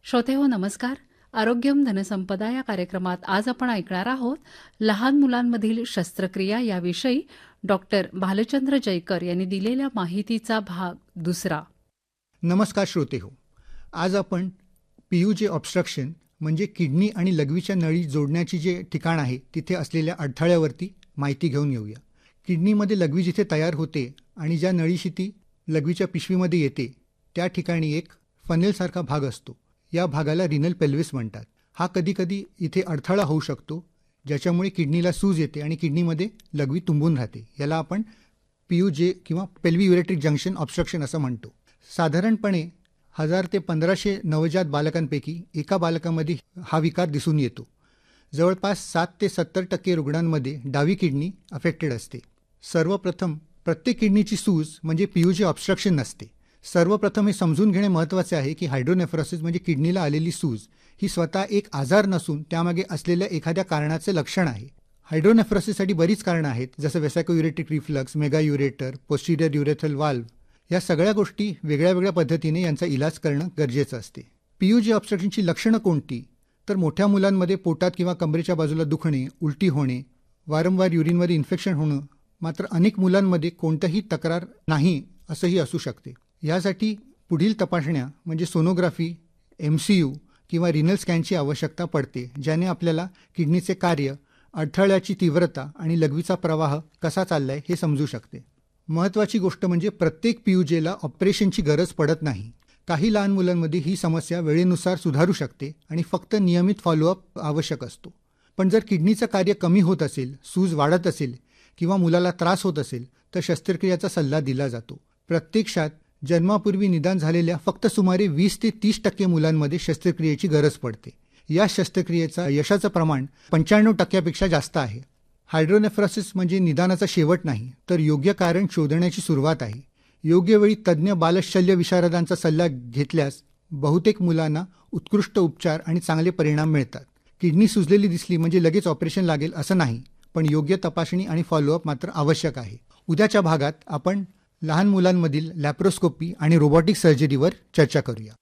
श्रोतेहो नमस्कार. आरोग्यम धनसंपदा या कार्यक्रमात आज आपण ऐकणार आहोत लहान मुलांमधील शस्त्रक्रिया याविषयी डॉक्टर भालचंद्र जयकर यांनी दिलेल्या माहितीचा भाग दुसरा. नमस्कार श्रोतेहो. आज आपण पीयूजे ऑब्स्ट्रक्शन म्हणजे किडनी आणि लघवीच्या नळी जोडण्याची जे ठिकाण आहे तिथे असलेल्या अडथळ्यावरती माहिती घेऊन येऊया. किडनीमध्ये लघवी जिथे तयार होते आणि ज्या नळीशी ती लघवीच्या पिशवीमध्ये येते त्या ठिकाणी एक फनेलसारखा भाग असतो. या भागाला रिनल पेल्विस म्हणतात. हा कधीकधी इथे अडथळा होऊ शकतो ज्याच्यामुळे किडनीला सूज येते आणि किडनीमध्ये लघवी तुंबून राहते. याला आपण पीयूजे किंवा पेल्वी युरेट्रिक जंक्शन ऑब्स्ट्रक्शन असं म्हणतो. साधारणपणे 1000 ते 1500 नवजात बालकांपैकी एका बालकामध्ये हा विकार दिसून येतो. जवळपास 7 ते 70% रुग्णांमध्ये डावी किडनी अफेक्टेड असते. सर्वप्रथम प्रत्येक किडनीची सूज म्हणजे पीयूजे ऑब्स्ट्रक्शन नसते. सर्वप्रथम हे समजून घेणे महत्त्वाचे आहे की हायड्रोनेफ्रोसिस म्हणजे किडनीला आलेली सूज ही स्वतः एक आजार नसून त्यामागे असलेल्या एखाद्या कारणाचे लक्षण आहे. हायड्रोनेफ्रोसिससाठी बरीच कारणं आहेत, जसं वेसॅकोयुरेटिक रिफ्लक्स, मेगायुरेटर, पोस्टिरियर युरेथ्रल वाल्व. या सगळ्या गोष्टी वेगळ्या वेगळ्या पद्धतीने यांचा इलाज करणं गरजेचं असते. पीयूजे ऑब्स्ट्रक्शनची लक्षणं कोणती? तर मोठ्या मुलांमध्ये पोटात किंवा कमरेच्या बाजूला दुखणे, उलटी होणे, वारंवार युरिनमध्ये इन्फेक्शन होणं. मात्र अनेक मुलांमध्ये कोणतीही तक्रार नाही असंही असू शकते. यासाठी पुढील तपासण्या म्हणजे सोनोग्राफी, MCU किंवा रिनल स्कॅनची आवश्यकता पडते, ज्याने आपल्याला किडनीचे कार्य, अडथळ्याची तीव्रता आणि लघवीचा प्रवाह कसा चाललाय हे समजू शकते. महत्त्वाची गोष्ट म्हणजे प्रत्येक पीयूजेला ऑपरेशनची गरज पडत नाही. काही लहान मुलांमध्ये ही समस्या वेळेनुसार सुधारू शकते आणि फक्त नियमित फॉलोअप आवश्यक असतो. पण जर किडनीचं कार्य कमी होत असेल, सूज वाढत असेल किंवा मुलाला त्रास होत असेल तर शस्त्रक्रियेचा सल्ला दिला जातो. प्रत्यक्षात जन्मापूर्वी निदान झालेल्या फक्त सुमारे 20 ते 30% मुलांमध्ये शस्त्रक्रियेची गरज पडते. या शस्त्रक्रियेचा यशाचं प्रमाण 95% जास्त आहे. हायड्रोनेफ्रोसिस म्हणजे निदानाचा शेवट नाही, तर योग्य कारण शोधण्याची सुरुवात आहे. योग्य वेळी तज्ज्ञ बालशल्य विशारदांचा सल्ला घेतल्यास बहुतेक मुलांना उत्कृष्ट उपचार आणि चांगले परिणाम मिळतात. किडनी सुजलेली दिसली म्हणजे लगेच ऑपरेशन लागेल असं नाही, पण योग्य तपासणी आणि फॉलोअप मात्र आवश्यक आहे. उद्याच्या भागात आपण लहान मुलांमधील लॅप्रोस्कोपी आणि रोबोटिक सर्जरीवर चर्चा करूया.